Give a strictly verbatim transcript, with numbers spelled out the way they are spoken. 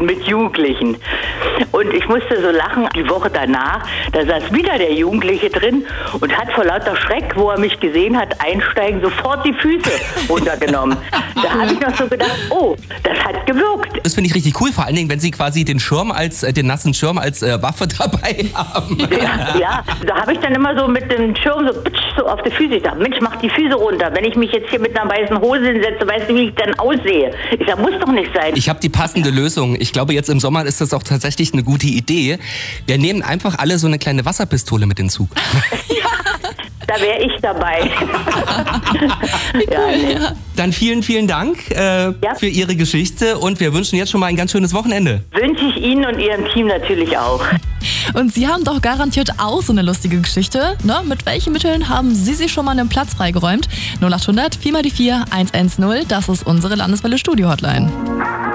bin mit Jugendlichen. Und ich musste so lachen, die Woche danach, da saß wieder der Jugendliche drin und hat vor lauter Schreck, wo er mich gesehen hat, einsteigen, sofort die Füße runtergenommen. Da habe ich noch so gedacht, oh, das hat gewirkt. Das finde ich richtig cool, vor allen Dingen, wenn Sie quasi den Schirm als, äh, den nassen Schirm als äh, Waffe dabei haben. Ja, ja. Da habe ich dann immer so mit dem Schirm so, pitsch, so auf die Füße. Ich dachte, Mensch, mach die Füße runter. Wenn ich mich jetzt hier mit einer weißen Hose hinsetze, weißt du, wie ich dann aussehe? Ich sag, muss doch nicht sein. Ich habe die passende Lösung. Ich glaube, jetzt im Sommer ist das auch tatsächlich eine gute Idee. Wir nehmen einfach alle so eine kleine Wasserpistole mit in den Zug. Da wäre ich dabei. Ja, nee. Dann vielen, vielen Dank äh, Ja. für Ihre Geschichte und wir wünschen jetzt schon mal ein ganz schönes Wochenende. Wünsche ich Ihnen und Ihrem Team natürlich auch. Und Sie haben doch garantiert auch so eine lustige Geschichte. Ne? Mit welchen Mitteln haben Sie sich schon mal einen Platz freigeräumt? null acht hundert vier mal die vier eins eins null, das ist unsere Landeswelle Studio Hotline.